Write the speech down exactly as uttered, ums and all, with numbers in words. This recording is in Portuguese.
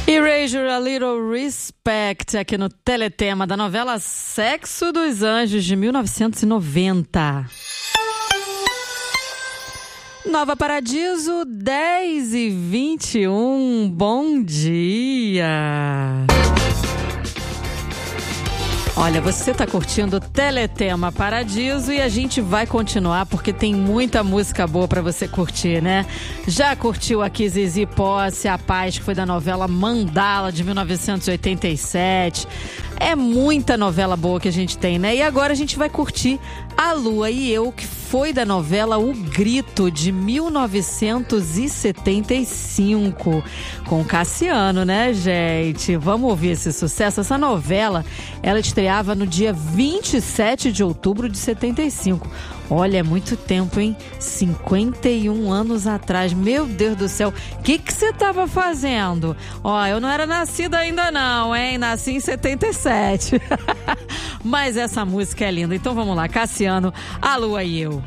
Erasure, A Little Respect, aqui no Teletema da novela Sexo dos Anjos, de mil novecentos e noventa. Nova Paradiso, dez e vinte e um, bom dia! Olha, você tá curtindo o Teletema Paradiso e a gente vai continuar porque tem muita música boa pra você curtir, né? Já curtiu aqui Zizi Posse, A Paz, que foi da novela Mandala, de mil novecentos e oitenta e sete. É muita novela boa que a gente tem, né? E agora a gente vai curtir A Lua e Eu, que foi da novela O Grito, de mil novecentos e setenta e cinco, com Cassiano, né, gente? Vamos ouvir esse sucesso. Essa novela, ela estreava no dia vinte e sete de outubro de setenta e cinco. Olha, é muito tempo, hein? cinquenta e um anos atrás. Meu Deus do céu, o que que você tava fazendo? Ó, eu não era nascida ainda não, hein? Nasci em setenta e sete. Mas essa música é linda. Então vamos lá, Cassiano, A Lua e Eu.